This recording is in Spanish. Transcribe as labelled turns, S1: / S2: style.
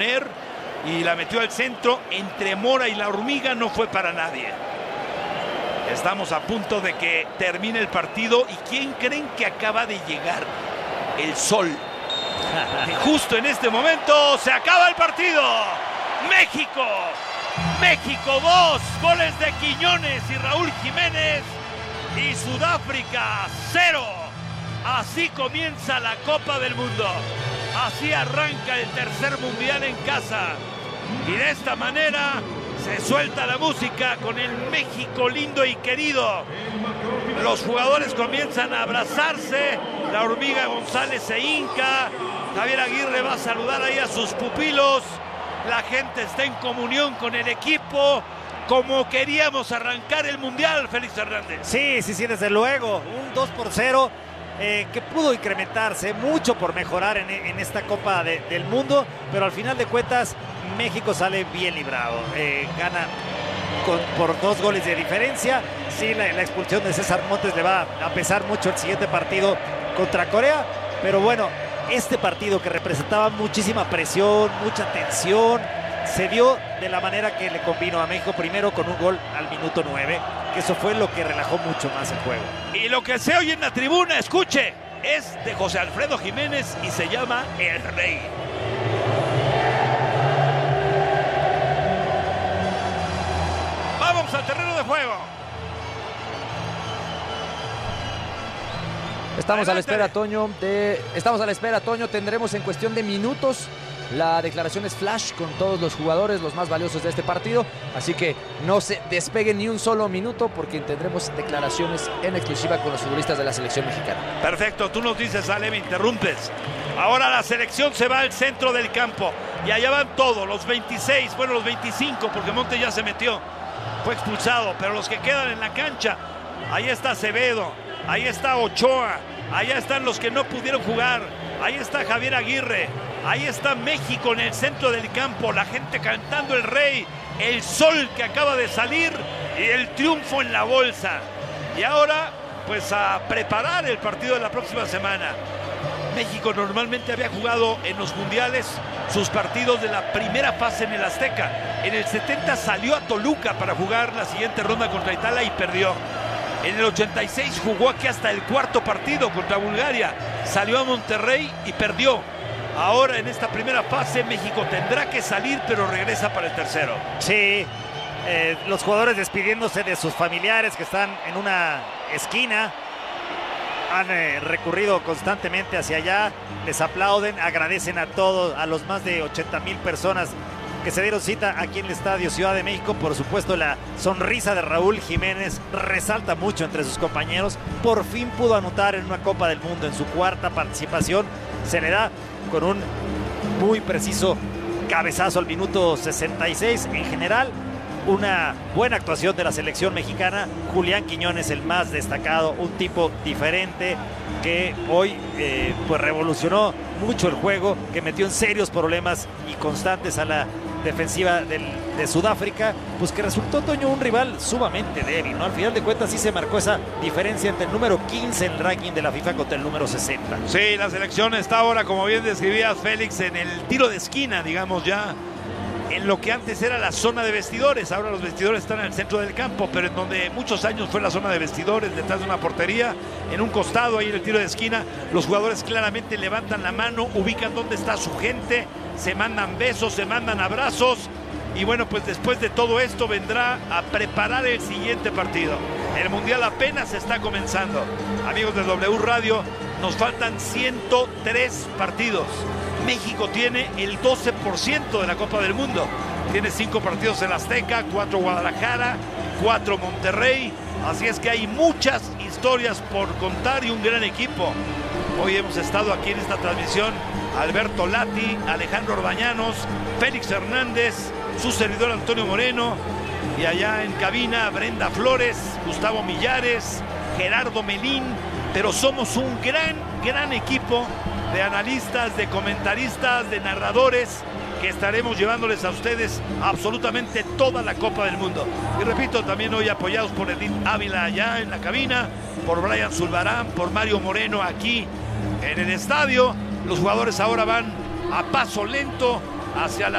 S1: y la metió al centro. Entre Mora y la hormiga no fue para nadie. Estamos a punto de que termine el partido. ¿Y quién creen que acaba de llegar? El sol. Y justo en este momento se acaba el partido. México 2, goles de Quiñones y Raúl Jiménez, y Sudáfrica 0. Así comienza la Copa del Mundo. Así arranca el tercer mundial en casa. Y de esta manera se suelta la música con el México lindo y querido. Los jugadores comienzan a abrazarse. La hormiga González se hinca. Javier Aguirre va a saludar ahí a sus pupilos. La gente está en comunión con el equipo, como queríamos arrancar el mundial, Félix Hernández.
S2: Sí, desde luego. Un 2-0 que pudo incrementarse mucho por mejorar en esta Copa del Mundo, pero al final de cuentas México sale bien librado. Gana por 2 goles de diferencia. Sí, la expulsión de César Montes le va a pesar mucho el siguiente partido contra Corea, pero bueno, este partido que representaba muchísima presión, mucha tensión, se dio de la manera que le convino a México, primero con un gol al minuto 9, que eso fue lo que relajó mucho más el juego.
S1: Y lo que se oye en la tribuna, escuche, es de José Alfredo Jiménez y se llama El Rey. Vamos al terreno de juego.
S3: Estamos a la espera, Toño. Tendremos en cuestión de minutos la declaración es flash con todos los jugadores, los más valiosos de este partido. Así que no se despeguen ni un solo minuto porque tendremos declaraciones en exclusiva con los futbolistas de la selección mexicana.
S1: Perfecto, tú nos dices, Ale, me interrumpes. Ahora la selección se va al centro del campo y allá van todos, los 26, bueno, los 25, porque Montes ya se metió, fue expulsado, pero los que quedan en la cancha, ahí está Acevedo, ahí está Ochoa, allá están los que no pudieron jugar, ahí está Javier Aguirre, ahí está México en el centro del campo, la gente cantando El Rey, el sol que acaba de salir y el triunfo en la bolsa. Y ahora, pues a preparar el partido de la próxima semana. México normalmente había jugado en los mundiales sus partidos de la primera fase en el Azteca. En el 70 salió a Toluca para jugar la siguiente ronda contra Italia y perdió. En el 86 jugó aquí hasta el cuarto partido contra Bulgaria. Salió a Monterrey y perdió. Ahora en esta primera fase México tendrá que salir, pero regresa para el tercero.
S2: Sí, los jugadores despidiéndose de sus familiares que están en una esquina. Han recurrido constantemente hacia allá, les aplauden, agradecen a todos, a los más de 80,000 personas que se dieron cita aquí en el Estadio Ciudad de México. Por supuesto, la sonrisa de Raúl Jiménez resalta mucho entre sus compañeros. Por fin pudo anotar en una Copa del Mundo, en su cuarta participación. Se le da con un muy preciso cabezazo al minuto 66. En general, una buena actuación de la selección mexicana. Julián Quiñones, el más destacado, un tipo diferente que hoy pues revolucionó mucho el juego, que metió en serios problemas y constantes a la defensiva de Sudáfrica, pues que resultó, Toño, un rival sumamente débil, ¿no? Al final de cuentas sí se marcó esa diferencia entre el número 15 en el ranking de la FIFA contra el número 60.
S1: Sí, la selección está ahora, como bien describías, Félix, en el tiro de esquina, digamos ya, en lo que antes era la zona de vestidores. Ahora los vestidores están en el centro del campo, pero en donde muchos años fue la zona de vestidores, detrás de una portería, en un costado, ahí en el tiro de esquina, los jugadores claramente levantan la mano, ubican dónde está su gente, se mandan besos, se mandan abrazos, y bueno, pues después de todo esto vendrá a preparar el siguiente partido. El Mundial apenas está comenzando. Amigos de W Radio, nos faltan 103 partidos. México tiene el 12% de la Copa del Mundo. Tiene 5 partidos en Azteca, 4 Guadalajara, 4 Monterrey. Así es que hay muchas historias por contar y un gran equipo. Hoy hemos estado aquí en esta transmisión Alberto Lati, Alejandro Orbañanos, Félix Hernández, su servidor Antonio Moreno, y allá en cabina Brenda Flores, Gustavo Millares, Gerardo Melín. Pero somos un gran equipo de analistas, de comentaristas, de narradores, que estaremos llevándoles a ustedes absolutamente toda la Copa del Mundo. Y repito, también hoy apoyados por Edith Ávila allá en la cabina, por Brian Zulbarán, por Mario Moreno aquí en el estadio. Los jugadores ahora van a paso lento, hacia la